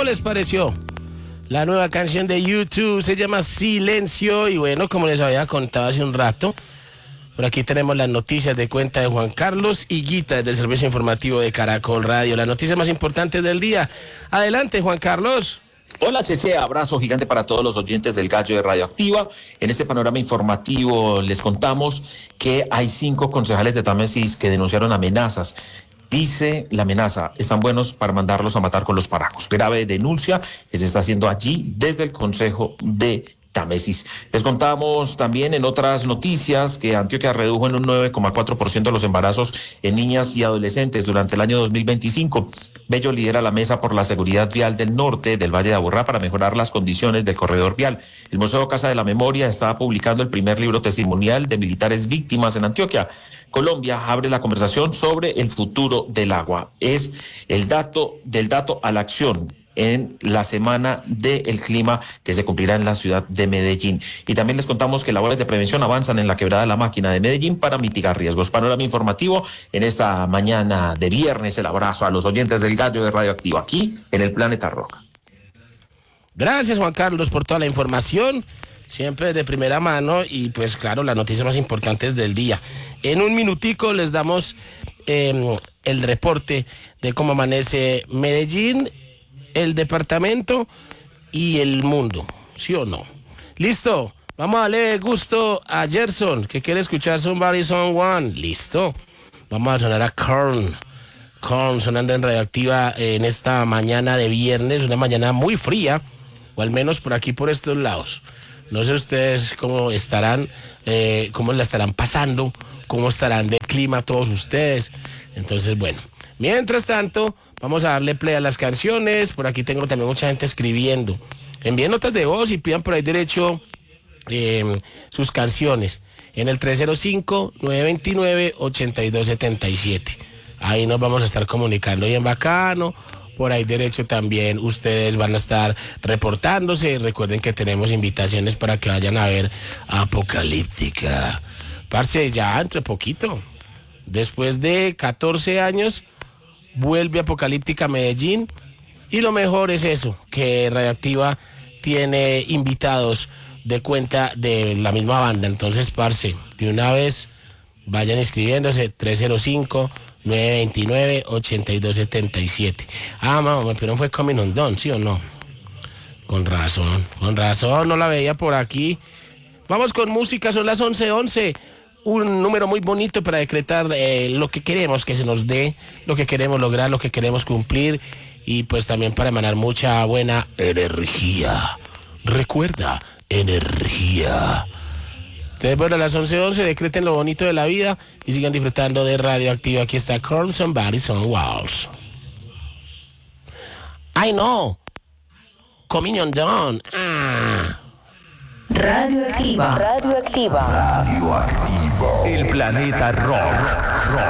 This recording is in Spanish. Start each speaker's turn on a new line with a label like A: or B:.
A: ¿Cómo les pareció? La nueva canción de YouTube se llama Silencio y bueno, como les había contado hace un rato, por aquí tenemos las noticias de cuenta de Juan Carlos Higuita del Servicio Informativo de Caracol Radio. Las noticias más importantes del día. Adelante, Juan Carlos.
B: Hola, Cheche, abrazo gigante para todos los oyentes del Gallo de Radioactiva. En este panorama informativo les contamos que hay 5 concejales de Támesis que denunciaron amenazas. Dice la amenaza, están buenos para mandarlos a matar con los paracos. Grave denuncia que se está haciendo allí desde el Consejo de Támesis. Les contamos también en otras noticias que Antioquia redujo en un 9,4% los embarazos en niñas y adolescentes durante el año 2025. Bello lidera la mesa por la seguridad vial del norte del Valle de Aburrá para mejorar las condiciones del corredor vial. El Museo Casa de la Memoria está publicando el primer libro testimonial de militares víctimas en Antioquia. Colombia abre la conversación sobre el futuro del agua. Es el dato a la acción en la semana del clima que se cumplirá en la ciudad de Medellín. Y también les contamos que labores de prevención avanzan en la quebrada La Máquina de Medellín para mitigar riesgos. Panorama informativo en esta mañana de viernes. El abrazo a los oyentes del Gallo de Radioactivo aquí en el Planeta Rock.
A: Gracias, Juan Carlos, por toda la información, siempre de primera mano y pues claro, las noticias más importantes del día. En un minutico les damos el reporte de cómo amanece Medellín, el departamento y el mundo, ¿sí o no? Listo, vamos a darle gusto a Gerson, que quiere escuchar Somebody Someone. Listo, vamos a sonar a Korn sonando en Radioactiva en esta mañana de viernes, una mañana muy fría, o al menos por aquí, por estos lados. No sé ustedes cómo estarán, cómo la estarán pasando, cómo estarán de clima todos ustedes. Entonces, bueno, mientras tanto, vamos a darle play a las canciones. Por aquí tengo también mucha gente escribiendo. Envíen notas de voz y pidan por ahí derecho sus canciones en el 305-929-8277. Ahí nos vamos a estar comunicando bien bacano. Por ahí derecho también ustedes van a estar reportándose. Recuerden que tenemos invitaciones para que vayan a ver Apocalíptica. Parce, ya entre poquito. Después de 14 años vuelve Apocalíptica a Medellín y lo mejor es eso, que Radioactiva tiene invitados de cuenta de la misma banda. Entonces, parce, de una vez vayan inscribiéndose 305-929-8277. Mamá, me pidieron fue Coming Undone, ¿sí o no? Con razón, no la veía por aquí. Vamos con música, son las 11:11. Un número muy bonito para decretar lo que queremos que se nos dé, lo que queremos lograr, lo que queremos cumplir y pues también para emanar mucha buena energía. Recuerda, energía. Entonces, bueno, a las 11:11 decreten lo bonito de la vida y sigan disfrutando de Radioactiva. Aquí está Korn, Somebody Somewhere. ¡Ay, no! Coming Undone.
C: Radioactiva.
D: El planeta rock.